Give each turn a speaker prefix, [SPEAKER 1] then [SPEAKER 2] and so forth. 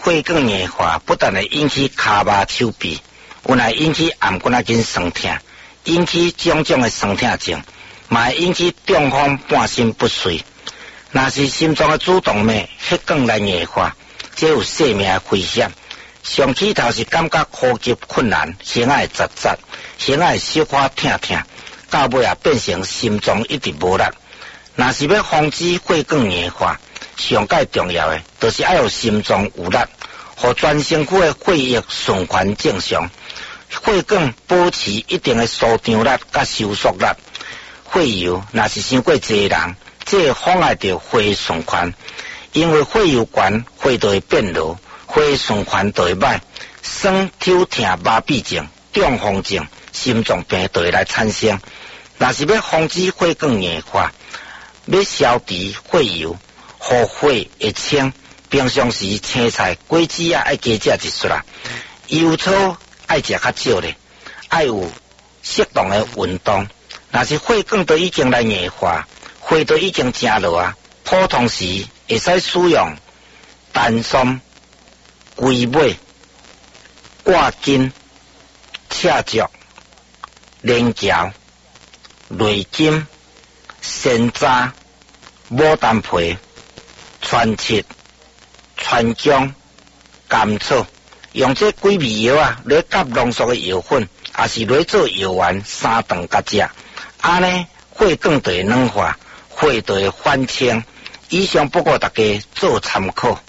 [SPEAKER 1] 血管硬化不但会引起骹麻手臂，有来引起颔骨紧酸痛，引起种种的酸痛症，嘛会引起中风半身不遂。若是心脏的主动脉血管来硬化，这有生命的危险。上起头是感觉呼吸困难，心爱窒窒，心爱小可痛痛，到尾也变成心脏一直无力。若是要防止血管硬化，上界重要的就是要有心脏有力，互全身躯的血液循环正常，血管保持一定的舒张力甲收缩力。血油若是伤过济人，这会妨碍到血循环，因为血油悬，血就会变弱，血循环就会歹，酸抽痛麻痹症、中风症、心脏病就会来产生。若是要防止血管硬化，要消除血油，互血会清，平常时青菜、果子啊爱加食一撮啦，油草爱食较少咧，爱有适当的运动。若是血管都已经来硬化，血都已经正落啊，普通时会使使用丹参、龟尾、挂筋、赤竹、连椒、雷金、山楂、牡丹皮、川七、川姜、甘草，用这几味药啊来夹浓缩的药粉，也是来做药丸3顿甲食，安尼血管就会软化，血就会反清。以上不过大家做参考。